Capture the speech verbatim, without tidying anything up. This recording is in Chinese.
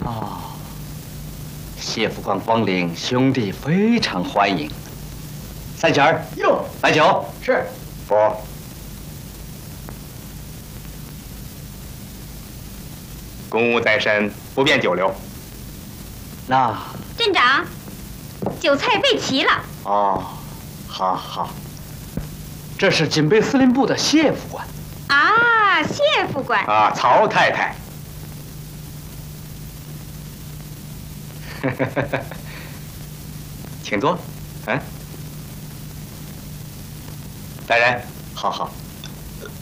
哦，谢副官光临，兄弟非常欢迎。三弦儿， 哟， 来酒。 是。 不。 公务在身，不便久留。 那镇长，酒菜备齐了。 哦，好好。这是警备司令部的谢副官。 啊，谢副官。 啊，曹太太。请坐。嗯，来人。 好好。